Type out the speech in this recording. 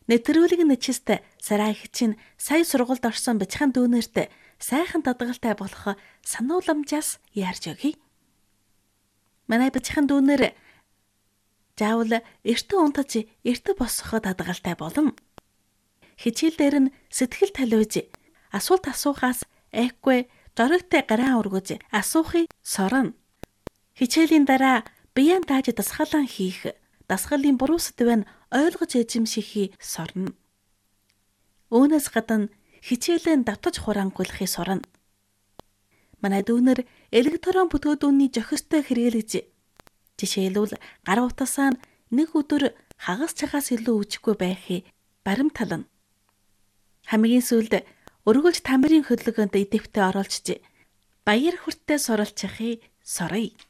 Нэвтрүүлэг нэчист Сарай их чинь сая сургуульд орсон бяцхан дүүнерт сайхан дадгалтай болох санууламжаас яарч өгье. Манай бяцхан дүүнер заавал эртэн унтаж эртэн босох дадгалтай болно. Хичээл дээр нь сэтгэл таливж асуулт асуухаас айхгүй зоригтой гараан ургуж асуухыг сорно. Хичээлийн дараа биеэн тааж дасгалан хийх, дасгалын буруу сэдвэн ойлгож эзэмшихийг сорно. Үүнээс гадна хичээлэн давтаж хураангуйлахыг сорно. Манай дүүнер электрон бүтээгдэхүүний зохистой хэрэглэж, жишээлбэл гар утасаа нэг өдөр хагас цагаас илүү үжихгүй байхыг баримтална. Хамгийн сүүлд өргөлж тамирын хөдөлгөөнд идэвхтэй оруулж баяр хүртээ суралцахыг соръё.